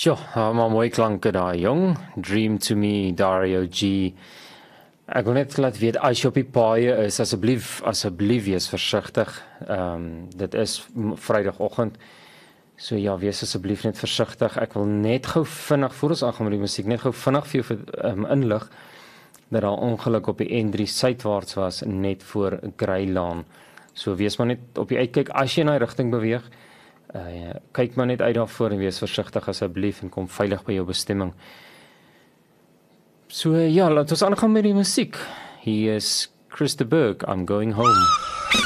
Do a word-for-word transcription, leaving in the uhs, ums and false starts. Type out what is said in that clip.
Sjoe, maar mooi klanke daar, jong. Dream to me, Dario G. Ek wil net laat weet, as jy op die paaie is, asseblief, asseblief wees versigtig. Um, dit is Vrydagoggend, so ja, wees asseblief net versigtig. Ek wil net gou vinnig, voor ons aangaan met die musiek, net gou vinnig vir jou um, inlig, dat daar ongeluk op die N drie suidwaarts was, net voor Greylaan. So wees maar net op die uitkyk, as jy in die rigting beweeg, uh, kyk maar net uit daarvoor en wees versigtig asseblief en kom veilig by jou bestemming. So ja, laat ons aangaan met die musiek. Hier is Chris de Burgh, I'm Going Home.